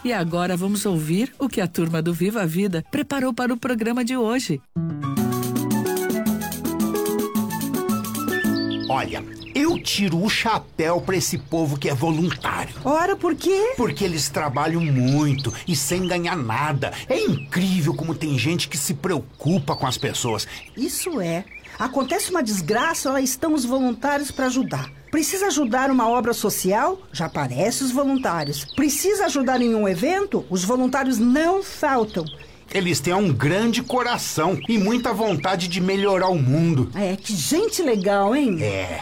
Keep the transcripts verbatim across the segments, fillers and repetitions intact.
E agora vamos ouvir o que a turma do Viva a Vida preparou para o programa de hoje. Olha, eu tiro o chapéu pra esse povo que é voluntário. Ora, por quê? Porque eles trabalham muito e sem ganhar nada. É incrível como tem gente que se preocupa com as pessoas. Isso é. Acontece uma desgraça, lá estão os voluntários para ajudar. Precisa ajudar uma obra social? Já aparecem os voluntários. Precisa ajudar em um evento? Os voluntários não faltam. Eles têm um grande coração e muita vontade de melhorar o mundo. É, que gente legal, hein? É.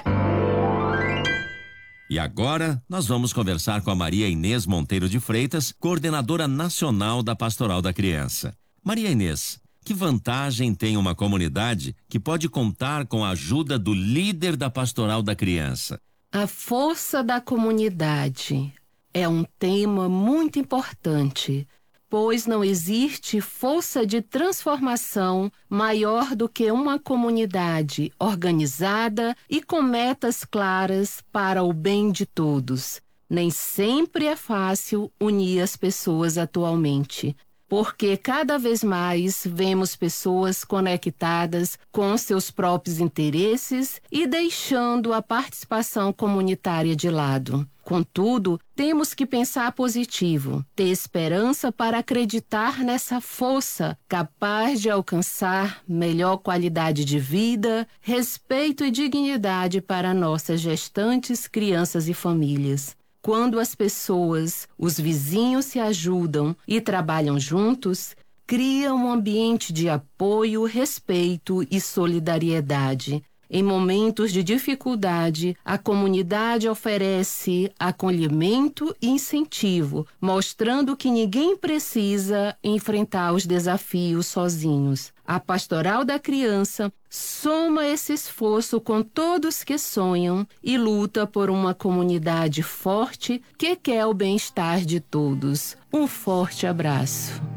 E agora, nós vamos conversar com a Maria Inês Monteiro de Freitas, coordenadora nacional da Pastoral da Criança. Maria Inês, que vantagem tem uma comunidade que pode contar com a ajuda do líder da Pastoral da Criança? A força da comunidade é um tema muito importante, pois não existe força de transformação maior do que uma comunidade organizada e com metas claras para o bem de todos. Nem sempre é fácil unir as pessoas atualmente, porque cada vez mais vemos pessoas conectadas com seus próprios interesses e deixando a participação comunitária de lado. Contudo, temos que pensar positivo, ter esperança para acreditar nessa força capaz de alcançar melhor qualidade de vida, respeito e dignidade para nossas gestantes, crianças e famílias. Quando as pessoas, os vizinhos se ajudam e trabalham juntos, cria um ambiente de apoio, respeito e solidariedade. Em momentos de dificuldade, a comunidade oferece acolhimento e incentivo, mostrando que ninguém precisa enfrentar os desafios sozinhos. A Pastoral da Criança soma esse esforço com todos que sonham e luta por uma comunidade forte que quer o bem-estar de todos. Um forte abraço.